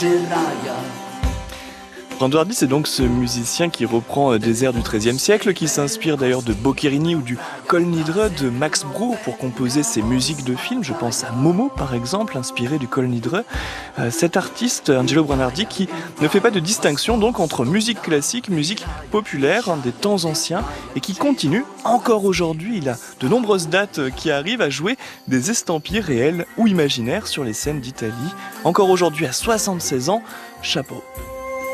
Brando Hardy, c'est donc ce musicien qui reprend des airs du XIIIe siècle, qui s'inspire d'ailleurs de Boccherini ou du Kol Nidre de Max Bruch pour composer ses musiques de films. Je pense à Momo par exemple, inspiré du Kol Nidre. Cet artiste, Angelo Branardi, qui ne fait pas de distinction donc entre musique classique, musique populaire des temps anciens et qui continue encore aujourd'hui. Il a de nombreuses dates qui arrivent à jouer des estampillés réels ou imaginaires sur les scènes d'Italie. Encore aujourd'hui à 76 ans, chapeau.